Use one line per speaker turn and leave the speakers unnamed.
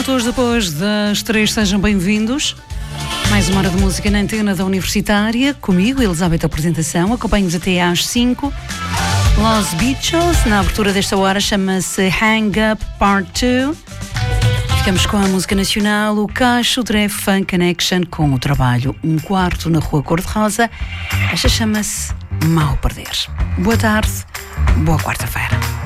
minutos depois das 3, sejam bem-vindos. Mais uma hora de música na antena da Universitária. Comigo, Elizabeth, a apresentação. Acompanho-nos até às 5. Los Bichos, na abertura desta hora, chama-se Hang Up Part 2. Ficamos com a música nacional, o Cacho Dre Funk Connection, com o trabalho Um Quarto na Rua Cor-de-Rosa. Esta chama-se Mal Perder. Boa tarde, boa quarta-feira.